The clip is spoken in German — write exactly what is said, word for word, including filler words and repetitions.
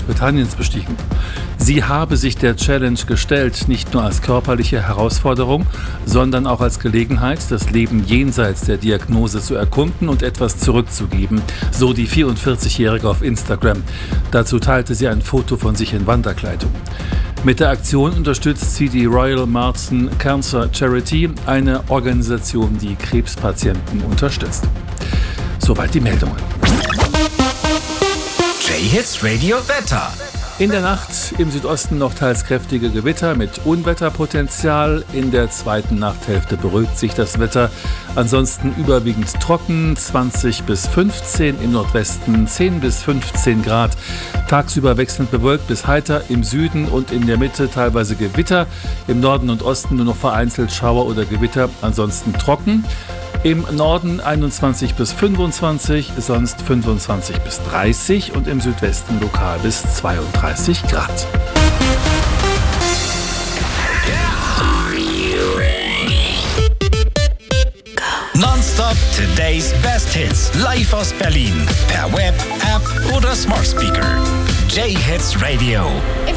Großbritanniens bestiegen. Sie habe sich der Challenge gestellt, nicht nur als körperliche Herausforderung, sondern auch als Gelegenheit, das Leben jenseits der Diagnose zu erkunden und etwas zurückzugeben, so die vierundvierzigjährige auf Instagram. Dazu teilte sie ein Foto von sich in Wanderkleidung. Mit der Aktion unterstützt sie die Royal Marsden Cancer Charity, eine Organisation, die Krebspatienten unterstützt. Soweit die Meldungen. J-Hits Radio Wetter. In der Nacht im Südosten noch teils kräftige Gewitter mit Unwetterpotenzial. In der zweiten Nachthälfte beruhigt sich das Wetter. Ansonsten überwiegend trocken, zwanzig bis fünfzehn, im Nordwesten zehn bis fünfzehn Grad. Tagsüber wechselnd bewölkt bis heiter, im Süden und in der Mitte teilweise Gewitter. Im Norden und Osten nur noch vereinzelt Schauer oder Gewitter, ansonsten trocken. Im Norden einundzwanzig bis fünfundzwanzig, sonst fünfundzwanzig bis dreißig und im Südwesten lokal bis zweiunddreißig Grad. Nonstop Today's Best Hits. Live aus Berlin. Per Web, App oder Smart Speaker. J-Hits Radio.